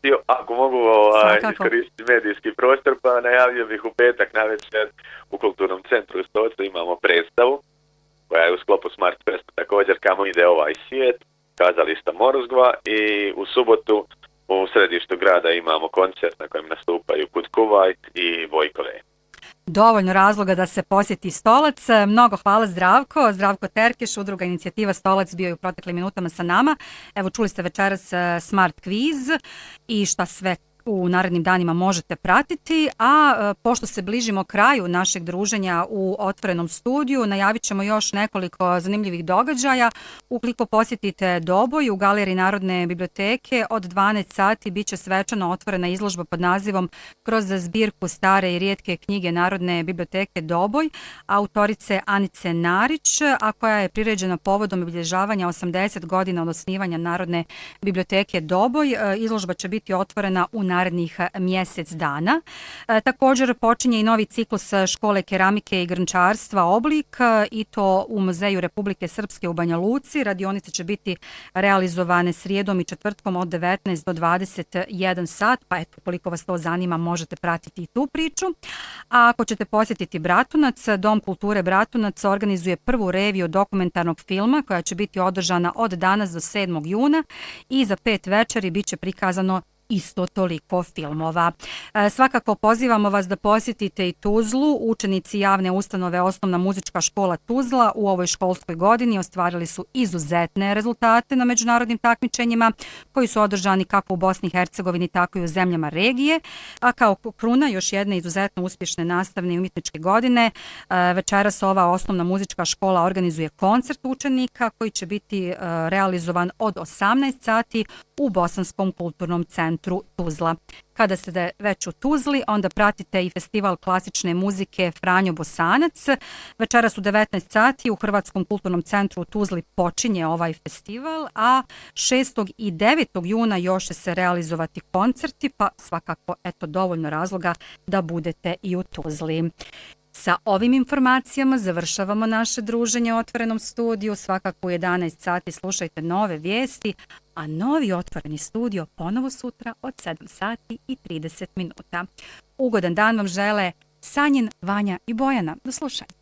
studio. Ako mogu iskoristiti medijski prostor, pa najavio bih u petak navečer u Kulturnom centru u Stocu imamo predstavu koja je u sklopu Smart Festa također Kamo ide ovaj svijet, kazališta Moruzgva, i u subotu u središtu grada imamo koncert na kojem nastupaju Kud Kuvajt i Vojkole. Dovoljno razloga da se posjeti Stolac. Mnogo hvala Zdravko. Zdravko Terkeš, udruga Inicijativa Stolac, bio je u proteklim minutama sa nama. Evo, čuli ste večeras Smart Quiz i šta sve u narednim danima možete pratiti, a pošto se bližimo kraju našeg druženja u otvorenom studiju, najavit ćemo još nekoliko zanimljivih događaja. Ukoliko posjetite Doboj u Galeriji Narodne biblioteke, od 12 sati bit će svečano otvorena izložba pod nazivom Kroz zbirku stare i rijetke knjige Narodne biblioteke Doboj, autorice Anice Narić, a koja je priređena povodom obilježavanja 80 godina od osnivanja Narodne biblioteke Doboj. Izložba će biti otvorena u narednih mjesec dana. Također počinje i novi ciklus škole keramike i grnčarstva Oblik, i to u Muzeju Republike Srpske u Banja Luci. Radionice će biti realizovane srijedom i četvrtkom od 19 do 21 sat, pa eto, koliko vas to zanima, možete pratiti i tu priču. A ako ćete posjetiti Bratunac, Dom kulture Bratunac organizuje prvu reviju dokumentarnog filma koja će biti održana od danas do 7. juna i za 5 večeri bit će prikazano isto toliko filmova. Svakako pozivamo vas da posjetite i Tuzlu. Učenici javne ustanove Osnovna muzička škola Tuzla u ovoj školskoj godini ostvarili su izuzetne rezultate na međunarodnim takmičenjima koji su održani kako u Bosni i Hercegovini, tako i u zemljama regije. A kao kruna još jedne izuzetno uspješne nastavne i umjetničke godine, večeras ova Osnovna muzička škola organizuje koncert učenika koji će biti realizovan od 18 sati u Bosanskom kulturnom centru Tuzla. Kada ste već u Tuzli, onda pratite i festival klasične muzike Franjo Bosanac. Večeras u 19 sati u Hrvatskom kulturnom centru u Tuzli počinje ovaj festival, a 6. i 9. juna još će se realizovati koncerti, pa svakako eto dovoljno razloga da budete i u Tuzli. Sa ovim informacijama završavamo naše druženje u otvorenom studiju. Svakako u 11 sati slušajte nove vijesti, a novi otvoreni studio ponovo sutra od 7 sati i 30 minuta. Ugodan dan vam žele Sanjin, Vanja i Bojana. Do slušanja.